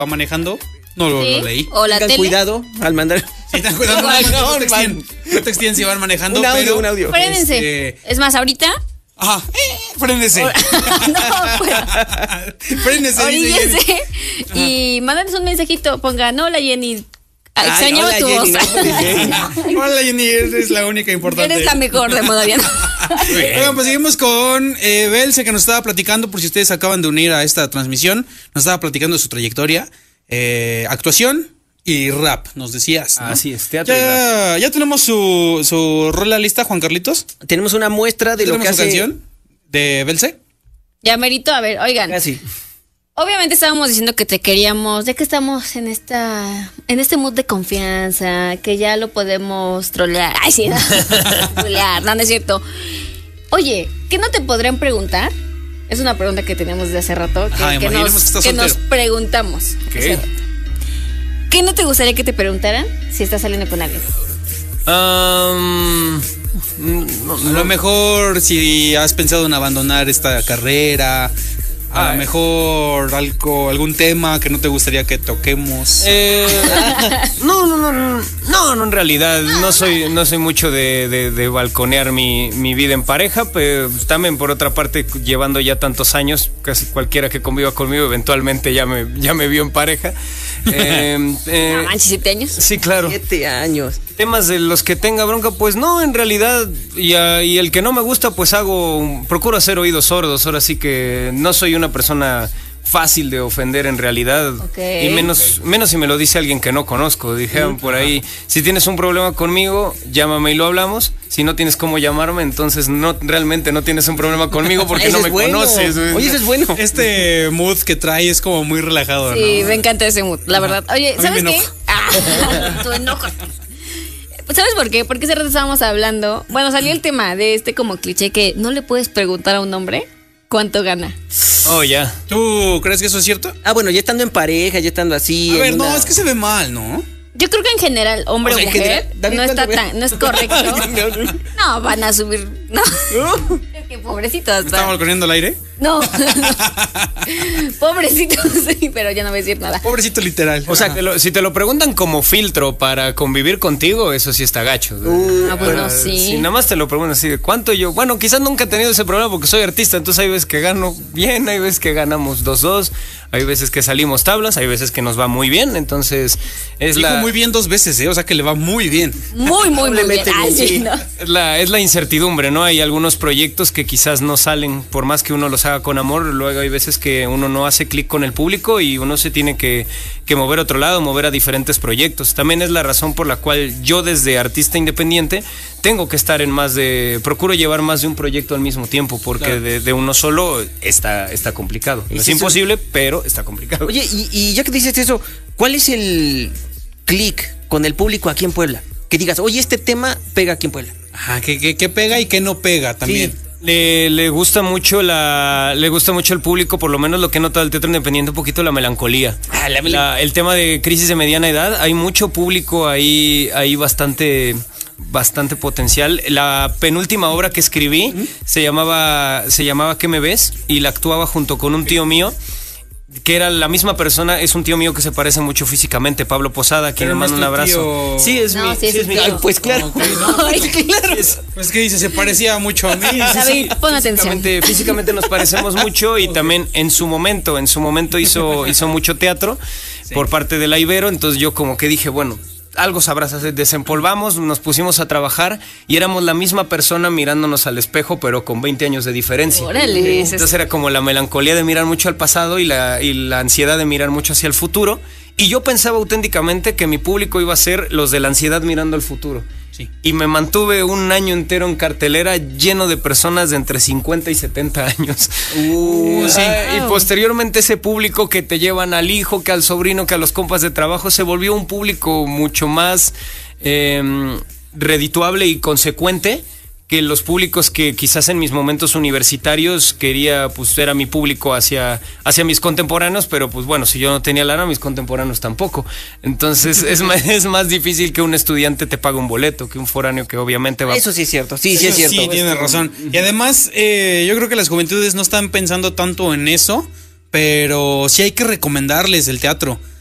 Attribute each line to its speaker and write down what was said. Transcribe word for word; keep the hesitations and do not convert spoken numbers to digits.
Speaker 1: va manejando. No lo,
Speaker 2: ¿Sí?
Speaker 1: lo leí.
Speaker 2: O la
Speaker 3: Tengan
Speaker 2: tele.
Speaker 3: cuidado al mandar.
Speaker 1: Sí, ten cuidado, no, no, no texteen, no texteen si van manejando.
Speaker 3: Un audio,
Speaker 1: pero,
Speaker 3: un audio.
Speaker 2: Frénense.
Speaker 1: Este,
Speaker 2: Es más, ahorita.
Speaker 1: Ajá, eh, frénese.
Speaker 2: no, pues.
Speaker 1: Frénese, dice Jenny.
Speaker 2: Oríllense y mándanos un mensajito. Pongan, hola Jenny.
Speaker 3: Ay,
Speaker 2: Extrañaba
Speaker 3: hola,
Speaker 2: tu
Speaker 3: Jenny,
Speaker 2: voz.
Speaker 3: no, Jenny.
Speaker 1: Hola Jenny, eres la única importante.
Speaker 2: Eres la mejor de modo bien.
Speaker 1: Oigan, pues seguimos con eh, Belce, que nos estaba platicando, por si ustedes acaban de unir a esta transmisión, nos estaba platicando de su trayectoria, eh, actuación y rap, nos decías, ¿no?
Speaker 3: Así es, teatro y
Speaker 1: Ya, ya tenemos su, su rola lista, Juan Carlitos.
Speaker 3: Tenemos una muestra de lo
Speaker 1: ¿Tenemos
Speaker 3: que
Speaker 1: su
Speaker 3: hace.
Speaker 1: canción de Belce?
Speaker 2: Ya merito, a ver, oigan.
Speaker 3: Casi.
Speaker 2: Obviamente estábamos diciendo que te queríamos, ya que estamos en esta, en este mood de confianza, que ya lo podemos trolear. Ay, sí, no. trolear, no, no es cierto. Oye, ¿qué no te podrían preguntar? Es una pregunta que tenemos desde hace rato, que,
Speaker 1: Ajá,
Speaker 2: que
Speaker 1: imaginemos
Speaker 2: nos,
Speaker 1: que estás
Speaker 2: que nos
Speaker 1: soltero.
Speaker 2: preguntamos. hace rato. ¿Qué no te gustaría que te preguntaran si estás saliendo con alguien?
Speaker 3: Um, no,
Speaker 1: A lo mejor si has pensado en abandonar esta carrera, a lo
Speaker 3: Ay.
Speaker 1: mejor algo, algún tema que no te gustaría que toquemos.
Speaker 4: Eh, no, no, no, no, no, no, en realidad no soy, no soy mucho de, de, de balconear mi, mi vida en pareja, pero también por otra parte, llevando ya tantos años, casi cualquiera que conviva conmigo eventualmente ya me, ya me vio en pareja. Eh, eh,
Speaker 2: No manches, siete años.
Speaker 4: sí, claro.
Speaker 3: Siete años.
Speaker 4: Temas de los que tenga bronca, pues no, en realidad, y, a- y el que no me gusta, pues hago, procuro hacer oídos sordos, ahora sí que no soy una persona fácil de ofender en realidad,
Speaker 2: Ok.
Speaker 4: y menos, menos si me lo dice alguien que no conozco, dijeron por ahí, si tienes un problema conmigo, llámame y lo hablamos, si no tienes cómo llamarme, entonces no, realmente no tienes un problema conmigo porque
Speaker 3: Ese
Speaker 4: no
Speaker 3: es
Speaker 4: me
Speaker 3: bueno.
Speaker 4: conoces.
Speaker 3: Oye, eso es bueno.
Speaker 1: Este mood que trae es como muy relajado,
Speaker 2: Sí,
Speaker 1: ¿no?
Speaker 2: me encanta ese mood, la verdad. Oye,
Speaker 1: A mí
Speaker 2: ¿sabes
Speaker 1: me
Speaker 2: qué?
Speaker 1: enoja.
Speaker 2: Ah, tu enojo. ¿Sabes por qué? Porque hace rato estábamos hablando. Bueno, salió el tema de este como cliché que no le puedes preguntar a un hombre cuánto gana.
Speaker 4: Oh, ya.
Speaker 1: ¿Tú crees que eso es cierto?
Speaker 3: Ah, bueno, ya estando en pareja, ya estando así.
Speaker 1: A ver,
Speaker 3: en
Speaker 1: no,
Speaker 3: una-
Speaker 1: es que se ve mal, ¿no?
Speaker 2: Yo creo que en general, hombre
Speaker 3: O sea,
Speaker 2: o
Speaker 3: en
Speaker 2: mujer,
Speaker 3: general, David,
Speaker 2: no está
Speaker 3: ¿cuánto
Speaker 2: tan, no es correcto. No, van a subir. No. Es que pobrecitos.
Speaker 1: ¿Me estaba balconeando al aire?
Speaker 2: No. Pobrecitos, sí, pero ya no voy a decir nada.
Speaker 1: Pobrecito literal.
Speaker 4: O sea, te lo- si te lo preguntan como filtro para convivir contigo, eso sí está gacho.
Speaker 2: Ah, bueno,
Speaker 4: Pero
Speaker 2: sí.
Speaker 4: Si nada más te lo preguntan así de cuánto yo. Bueno, quizás nunca he tenido ese problema porque soy artista, entonces hay veces que gano bien, hay veces que ganamos dos dos, hay veces que salimos tablas, hay veces que nos va muy bien, entonces es
Speaker 1: Dijo
Speaker 4: la.
Speaker 1: muy bien dos veces, ¿eh? O sea que le va muy bien.
Speaker 2: Muy, muy, muy bien.
Speaker 3: Doblemente
Speaker 2: Ay,
Speaker 3: bien,
Speaker 2: sí,
Speaker 3: sí.
Speaker 2: ¿no?
Speaker 4: Es la, es la incertidumbre, ¿no? Hay algunos proyectos que quizás no salen, por más que uno los haga con amor, luego hay veces que uno no hace clic con el público y uno se tiene que, que mover a otro lado, mover a diferentes proyectos. También es la razón por la cual yo desde artista independiente tengo que estar en más de, procuro llevar más de un proyecto al mismo tiempo, porque
Speaker 1: Claro.
Speaker 4: de, de uno solo está, está complicado. No
Speaker 3: Es
Speaker 4: es
Speaker 3: eso.
Speaker 4: imposible, pero está complicado.
Speaker 3: Oye, y, y ya que dices eso, ¿cuál es el click con el público aquí en Puebla? Que digas, oye, este tema pega aquí en Puebla.
Speaker 1: Ajá, que, que, que pega y que no pega también.
Speaker 3: Sí.
Speaker 4: Le, le gusta mucho la le gusta mucho el público, por lo menos lo que he notado del teatro independiente, un poquito la melancolía.
Speaker 3: Ah, la mel-
Speaker 4: La- el tema de crisis de mediana edad, hay mucho público ahí, ahí bastante bastante potencial. La penúltima obra que escribí se llamaba se llamaba ¿Qué me ves? Y la actuaba junto con un tío mío que era la misma persona, es un tío mío que se parece mucho físicamente, Pablo Posada, a quien
Speaker 1: Pero
Speaker 4: le
Speaker 1: no es
Speaker 4: mando un
Speaker 1: tu
Speaker 4: abrazo.
Speaker 1: tío.
Speaker 4: Sí, es
Speaker 2: No,
Speaker 4: mi,
Speaker 2: sí es
Speaker 4: sí es
Speaker 2: tu
Speaker 4: mi
Speaker 2: tío.
Speaker 4: tío.
Speaker 3: Pues claro.
Speaker 2: Ay, claro.
Speaker 1: Pues que dice, se parecía mucho a mí.
Speaker 2: David, pon atención.
Speaker 4: Físicamente, físicamente nos parecemos mucho y también en su momento, en su momento hizo, hizo mucho teatro por parte de la Ibero, entonces yo como que dije, bueno, algo sabrás hacer, desempolvamos, nos pusimos a trabajar y éramos la misma persona mirándonos al espejo, pero con veinte años de diferencia.
Speaker 2: Órale.
Speaker 4: Entonces era como la melancolía de mirar mucho al pasado y la, y la ansiedad de mirar mucho hacia el futuro. Y yo pensaba auténticamente que mi público iba a ser los de la ansiedad mirando al futuro.
Speaker 1: Sí.
Speaker 4: Y me mantuve un año entero en cartelera lleno de personas de entre cincuenta y setenta años.
Speaker 3: Uh,
Speaker 4: sí.
Speaker 2: Wow.
Speaker 4: Y posteriormente ese público que te llevan al hijo, que al sobrino, que a los compas de trabajo, se volvió un público mucho más eh, redituable y consecuente que los públicos que quizás en mis momentos universitarios quería, pues era mi público hacia, hacia mis contemporáneos, pero pues bueno, si yo no tenía lana, mis contemporáneos tampoco. Entonces es más, es más difícil que un estudiante te pague un boleto, que un foráneo que obviamente va...
Speaker 3: Eso sí es cierto, sí, sí
Speaker 1: Eso
Speaker 3: es cierto.
Speaker 1: Sí, tienes razón. Y además, eh, yo creo que las juventudes no están pensando tanto en eso, pero sí hay que recomendarles el teatro.